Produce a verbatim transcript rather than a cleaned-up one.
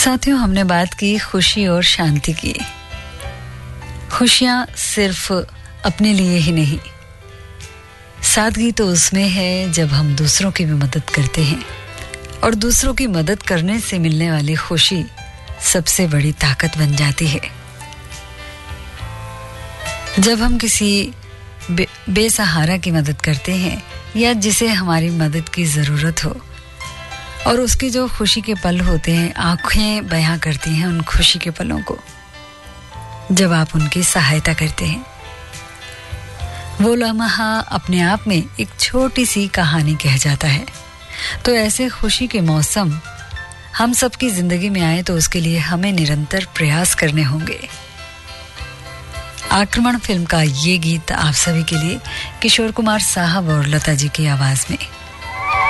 साथियों, हमने बात की खुशी और शांति की। खुशियां सिर्फ अपने लिए ही नहीं, सादगी तो उसमें है जब हम दूसरों की भी मदद करते हैं, और दूसरों की मदद करने से मिलने वाली खुशी सबसे बड़ी ताकत बन जाती है। जब हम किसी बे, बेसहारा की मदद करते हैं या जिसे हमारी मदद की जरूरत हो, और उसकी जो खुशी के पल होते हैं, आंखें बयां करती हैं उन खुशी के पलों को जब आप उनकी सहायता करते हैं। वो लम्हा अपने आप में एक छोटी सी कहानी कह जाता है। तो ऐसे खुशी के मौसम हम सबकी जिंदगी में आए तो उसके लिए हमें निरंतर प्रयास करने होंगे। आक्रमण फिल्म का ये गीत आप सभी के लिए किशोर कुमार साहब और लता जी की आवाज में।